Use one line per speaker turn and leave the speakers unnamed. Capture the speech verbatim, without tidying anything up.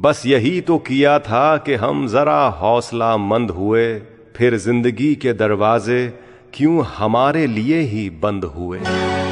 बस यही तो किया था कि हम जरा हौसला मंद हुए, फिर जिंदगी के दरवाजे क्यों हमारे लिए ही बंद हुए।